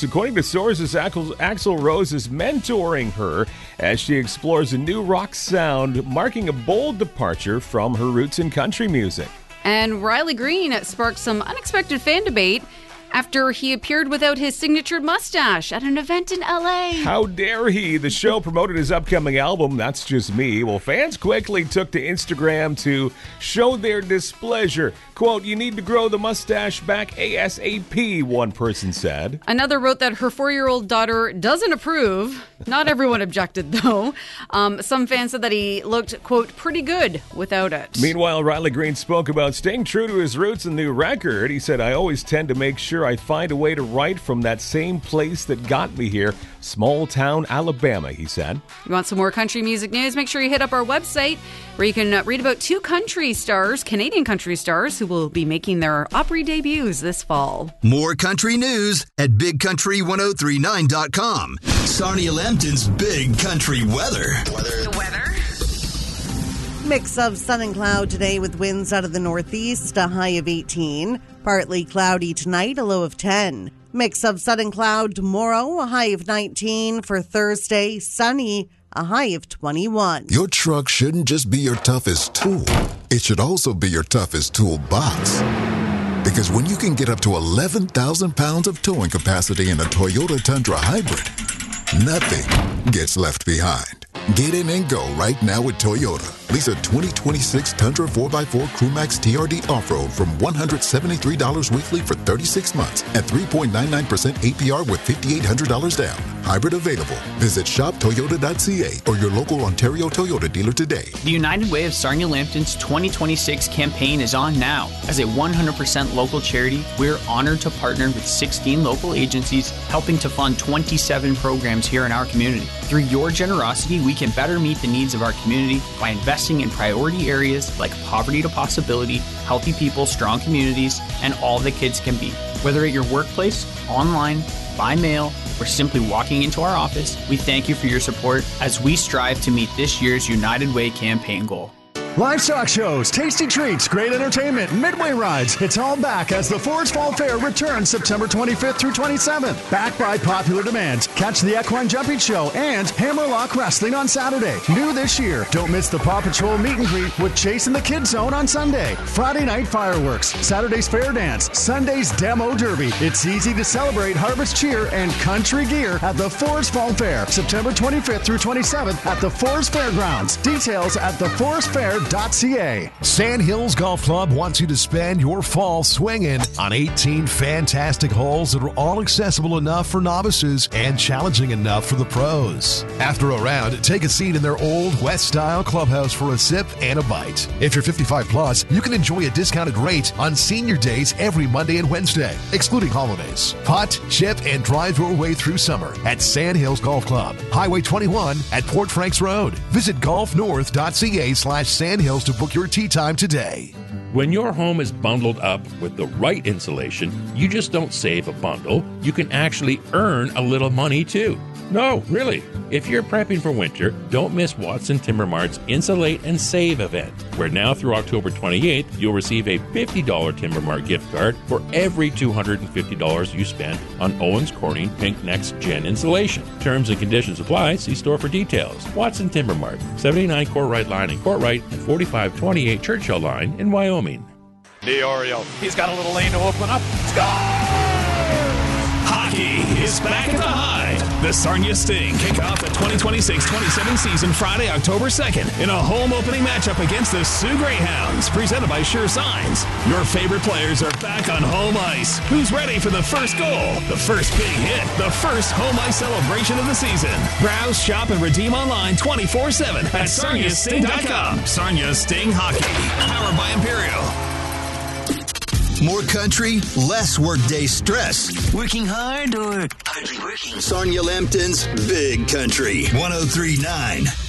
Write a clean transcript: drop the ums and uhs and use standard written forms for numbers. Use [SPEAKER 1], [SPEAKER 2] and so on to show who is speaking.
[SPEAKER 1] lyrics. According to sources, Axl Rose is mentoring her as she explores a new rock sound, marking a bold departure from her roots in country music.
[SPEAKER 2] And Riley Green sparked some unexpected fan debate after he appeared without his signature mustache at an event in LA.
[SPEAKER 1] How dare he? The show promoted his upcoming album, That's Just Me. Well, fans quickly took to Instagram to show their displeasure. Quote, "You need to grow the mustache back ASAP," one person said.
[SPEAKER 2] Another wrote that her 4-year-old daughter doesn't approve. Not everyone objected, though. Some fans said that he looked, quote, "pretty good without it."
[SPEAKER 1] Meanwhile, Riley Green spoke about staying true to his roots in the new record. He said, "I always tend to make sure I find a way to write from that same place that got me here, small town Alabama," he said.
[SPEAKER 2] You want some more country music news? Make sure you hit up our website where you can read about 2 country stars, Canadian country stars, who will be making their Opry debuts this fall.
[SPEAKER 3] More country news at BigCountry1039.com. Sarnia Lambton's Big Country Weather.
[SPEAKER 4] The weather?
[SPEAKER 5] Mix of sun and cloud today with winds out of the northeast, a high of 18. Partly cloudy tonight, a low of 10. Mix of sun and cloud tomorrow, a high of 19. For Thursday, sunny, a high of 21.
[SPEAKER 6] Your truck shouldn't just be your toughest tool. It should also be your toughest toolbox. Because when you can get up to 11,000 pounds of towing capacity in a Toyota Tundra Hybrid, nothing gets left behind. Get in and go right now with Toyota. Lease a 2026 Tundra 4x4 Crewmax TRD Off-Road from $173 weekly for 36 months at 3.99% APR with $5,800 down. Hybrid available. Visit shoptoyota.ca or your local Ontario Toyota dealer today.
[SPEAKER 7] The United Way of Sarnia Lambton's 2026 campaign is on now. As a 100% local charity, we're honored to partner with 16 local agencies helping to fund 27 programs here in our community. Through your generosity, we can better meet the needs of our community by investing in priority areas like poverty to possibility, healthy people, strong communities, and all that kids can be. Whether at your workplace, online, by mail, or simply walking into our office, we thank you for your support as we strive to meet this year's United Way campaign goal.
[SPEAKER 8] Livestock shows, tasty treats, great entertainment, midway rides. It's all back as the Forest Fall Fair returns September 25th through 27th. Backed by popular demand. Catch the Equine Jumping Show and Hammerlock Wrestling on Saturday. New this year. Don't miss the Paw Patrol meet and greet with Chase in the Kids Zone on Sunday. Friday night fireworks. Saturday's fair dance. Sunday's demo derby. It's easy to celebrate harvest cheer and country gear at the Forest Fall Fair. September 25th through 27th at the Forest Fairgrounds. Details at theforestfair.ca.
[SPEAKER 9] Sandhills Golf Club wants you to spend your fall swinging on 18 fantastic holes that are all accessible enough for novices and challenging enough for the pros. After a round, take a seat in their old West-style clubhouse for a sip and a bite. If you're 55 plus, you can enjoy a discounted rate on senior days every Monday and Wednesday, excluding holidays. Putt, chip, and drive your way through summer at Sandhills Golf Club, Highway 21 at Port Franks Road. Visit golfnorth.ca/Sandhills to book your tee time today.
[SPEAKER 10] When your home is bundled up with the right insulation, you just don't save a bundle. You can actually earn a little money too. No, really. If you're prepping for winter, don't miss Watson Timber Mart's Insulate and Save event, where now through October 28th, you'll receive a $50 Timber Mart gift card for every $250 you spend on Owens Corning Pink Next Gen insulation. Terms and conditions apply. See store for details. Watson Timber Mart, 79 Courtright Line in Courtright and 4528 Churchill Line in Wyoming.
[SPEAKER 11] DiOrio, he's got a little lane to open up. Score! Hockey is back at the High. The Sarnia Sting kick off the 2026-27 season Friday, October 2nd in a home opening matchup against the Sioux Greyhounds, presented by Sure Signs. Your favorite players are back on home ice. Who's ready for the first goal, the first big hit, the first home ice celebration of the season? Browse, shop, and redeem online 24/7 at sarniasting.com. Sarnia Sting Hockey, powered by Imperial.
[SPEAKER 3] More country, less workday stress.
[SPEAKER 4] Working hard or hardly working?
[SPEAKER 3] Sarnia Lambton's Big Country 103.9.